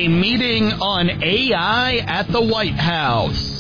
A meeting on AI at the White House.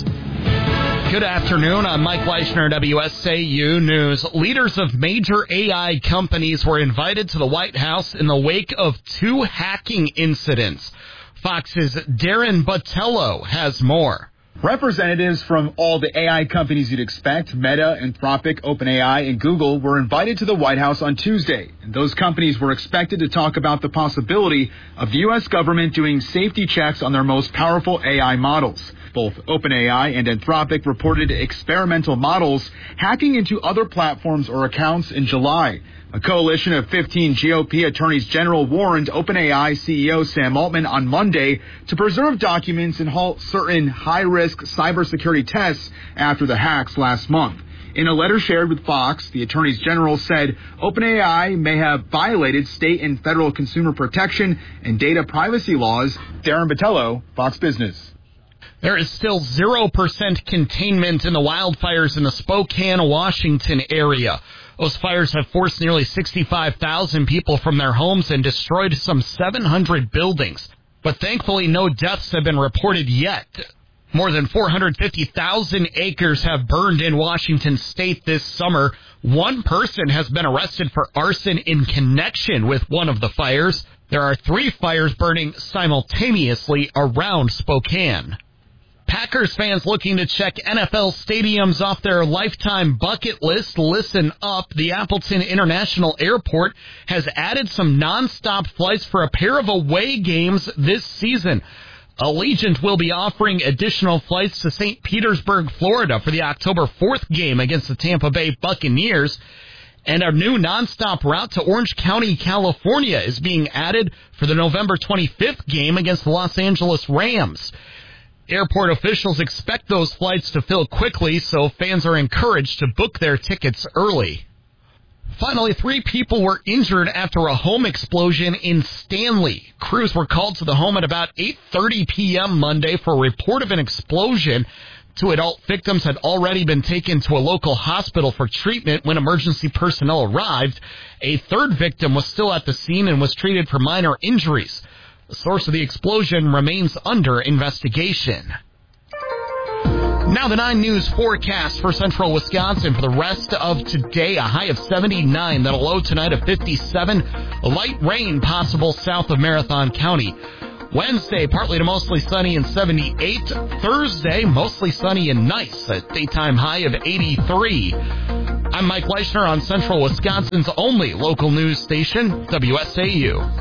Good afternoon. I'm Mike Leishner, WSAU News. Leaders of major AI companies were invited to the White House in the wake of two hacking incidents. Fox's Darren Botello has more. Representatives from all the AI companies you'd expect, Meta, Anthropic, OpenAI, and Google, were invited to the White House on Tuesday. And those companies were expected to talk about the possibility of the U.S. government doing safety checks on their most powerful AI models. Both OpenAI and Anthropic reported experimental models hacking into other platforms or accounts in July. A coalition of 15 GOP attorneys general warned OpenAI CEO Sam Altman on Monday to preserve documents and halt certain high-risk cybersecurity tests after the hacks last month. In a letter shared with Fox, the attorneys general said OpenAI may have violated state and federal consumer protection and data privacy laws. Darren Botello, Fox Business. There is still 0% containment in the wildfires in the Spokane, Washington area. Those fires have forced nearly 65,000 people from their homes and destroyed some 700 buildings. But thankfully, no deaths have been reported yet. More than 450,000 acres have burned in Washington state this summer. One person has been arrested for arson in connection with one of the fires. There are 3 fires burning simultaneously around Spokane. Packers fans looking to check NFL stadiums off their lifetime bucket list. Listen up. The Appleton International Airport has added some nonstop flights for a pair of away games this season. Allegiant will be offering additional flights to St. Petersburg, Florida for the October 4th game against the Tampa Bay Buccaneers. And a new nonstop route to Orange County, California is being added for the November 25th game against the Los Angeles Rams. Airport officials expect those flights to fill quickly, so fans are encouraged to book their tickets early. Finally, 3 people were injured after a home explosion in Stanley. Crews were called to the home at about 8:30 p.m. Monday for a report of an explosion. 2 adult victims had already been taken to a local hospital for treatment when emergency personnel arrived. A 3rd victim was still at the scene and was treated for minor injuries. The source of the explosion remains under investigation. Now the 9 News forecast for central Wisconsin for the rest of today. A high of 79. That'll low tonight of 57. Light rain possible south of Marathon County. Wednesday, partly to mostly sunny and 78. Thursday, mostly sunny and nice. A daytime high of 83. I'm Mike Leishner on central Wisconsin's only local news station, WSAU.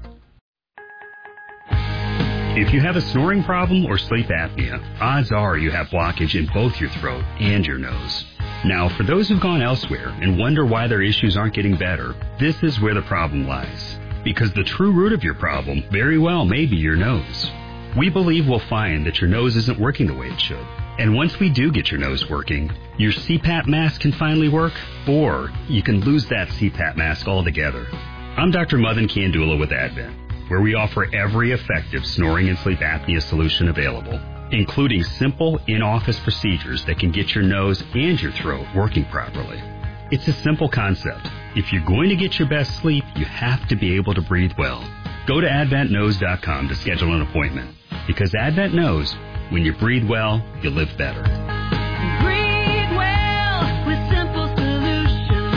If you have a snoring problem or sleep apnea, odds are you have blockage in both your throat and your nose. Now, for those who've gone elsewhere and wonder why their issues aren't getting better, this is where the problem lies. Because the true root of your problem very well may be your nose. We believe we'll find that your nose isn't working the way it should. And once we do get your nose working, your CPAP mask can finally work, or you can lose that CPAP mask altogether. I'm Dr. Madan Kandula with Advent, where we offer every effective snoring and sleep apnea solution available, including simple in-office procedures that can get your nose and your throat working properly. It's a simple concept. If you're going to get your best sleep, you have to be able to breathe well. Go to AdventKnows.com to schedule an appointment, because Advent knows when you breathe well, you live better. Breathe well with simple solutions.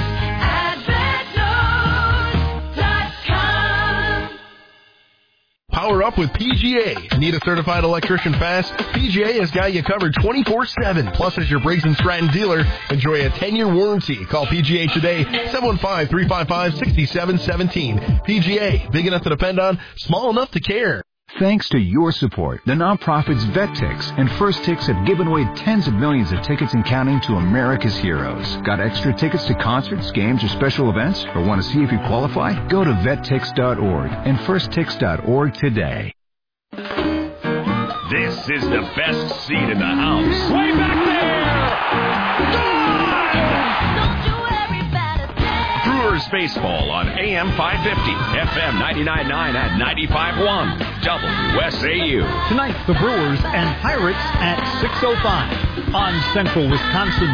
AdventKnows.com. Power up with PGA. Need a certified electrician fast? PGA has got you covered 24/7. Plus, as your Briggs & Stratton dealer, enjoy a 10-year warranty. Call PGA today, 715-355-6717. PGA, big enough to depend on, small enough to care. Thanks to your support, the nonprofits VetTix and First Tix have given away tens of millions of tickets and counting to America's heroes. Got extra tickets to concerts, games, or special events? Or want to see if you qualify? Go to vettix.org and firsttix.org today. This is the best seat in the house. Way back there! Brewers baseball on AM 550, FM 99.9 and 95.1, WSAU. Tonight, the Brewers and Pirates at 6:05 on Central Wisconsin.